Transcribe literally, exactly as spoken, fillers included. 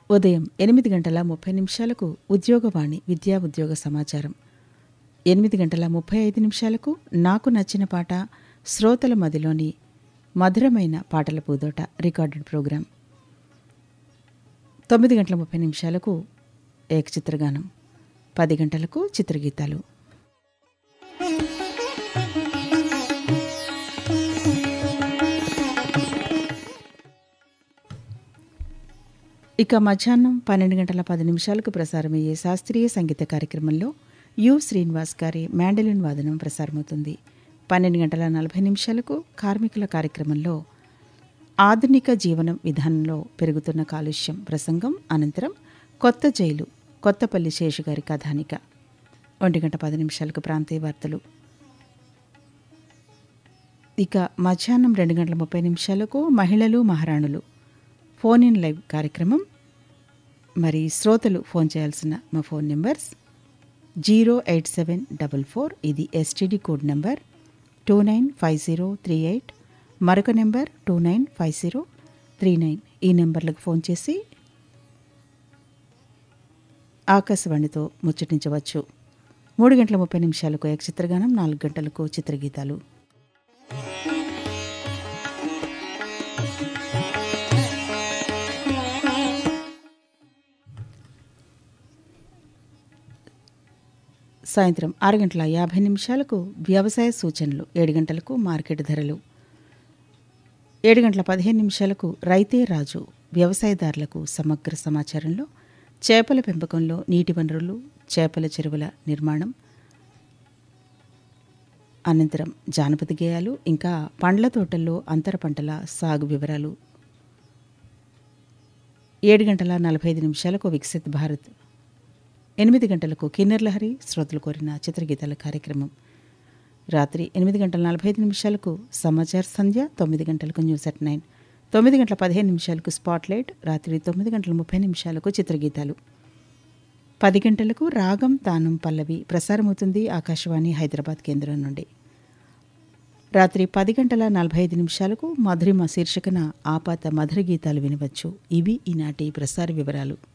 ఉదయం ఎనిమిది గంటల ముప్పై నిమిషాలకు ఉద్యోగవాణి విద్యా ఉద్యోగ సమాచారం. ఎనిమిది గంటల ముప్పై ఐదు నిమిషాలకు నాకు నచ్చిన పాట శ్రోతల మదిలోని మధురమైన పాటల పూదోట రికార్డెడ్ ప్రోగ్రాం. తొమ్మిది గంటల ముప్పై నిమిషాలకు ఏకచిత్రగానం. పది గంటలకు చిత్రగీతాలు. ఇక మధ్యాహ్నం పన్నెండు గంటల పది నిమిషాలకు ప్రసారమయ్యే శాస్త్రీయ సంగీత కార్యక్రమంలో యు శ్రీనివాస్ గారి మ్యాండలిన్ వాదనం ప్రసారమవుతుంది. పన్నెండు గంటల నలభై నిమిషాలకు కార్మికుల కార్యక్రమంలో ఆధునిక జీవనం విధానంలో పెరుగుతున్న కాలుష్యం ప్రసంగం అనంతరం కొత్త జైలు కొత్తపల్లి శేషు గారి కథానిక. ఒంటి గంట పది నిమిషాలకు ప్రాంతీయ వార్తలు. ఇక మధ్యాహ్నం రెండు గంటల ముప్పై నిమిషాలకు మహిళలు మహారాణులు ఫోన్ ఇన్ లైవ్ కార్యక్రమం. మరి శ్రోతలు ఫోన్ చేయాల్సిన మా phone numbers zero eight seven double four ఇది STD code number, two nine five zero three eight మరొక number two nine five zero three nine. ఈ నెంబర్లకు ఫోన్ చేసి ఆకాశవాణితో ముచ్చటించవచ్చు. మూడు గంటల ముప్పై నిమిషాలకు ఏక చిత్రగానం, నాలుగు గంటలకు చిత్రగీతాలు. సాయంత్రం ఆరు గంటల యాభై నిమిషాలకు వ్యవసాయ సూచనలు, ఏడు గంటలకు మార్కెట్ ధరలు, ఏడు గంటల పదిహేను నిమిషాలకు రైతే రాజు వ్యవసాయదారులకు సమగ్ర సమాచారంలో చేపల పెంపకంలో నీటి వనరులు, చేపల చెరువుల నిర్మాణం, అనంతరం జానపద గేయాలు, ఇంకా పండ్ల తోటల్లో అంతర పంటల సాగు వివరాలు. ఏడు గంటల నలభై ఐదు నిమిషాలకు వికసిత్ భారత్, ఎనిమిది గంటలకు కిన్నెర్ లహరి శ్రోతలు కోరిన చిత్రగీతాల కార్యక్రమం. రాత్రి ఎనిమిది గంటల నలభై ఐదు నిమిషాలకు సమాచార సంధ్య, తొమ్మిది గంటలకు న్యూస్ అట్ నైన్, తొమ్మిది గంటల పదిహేను నిమిషాలకు స్పాట్లైట్, రాత్రి తొమ్మిది గంటల ముప్పై నిమిషాలకు చిత్రగీతాలు. పది గంటలకు రాగం తానం పల్లవి ప్రసారమవుతుంది ఆకాశవాణి హైదరాబాద్ కేంద్రం నుండి. రాత్రి పది గంటల నలభై ఐదు నిమిషాలకు మధురిమ శీర్షికన ఆపాత మధుర గీతాలు వినవచ్చు. ఇవి ఈనాటి ప్రసార వివరాలు.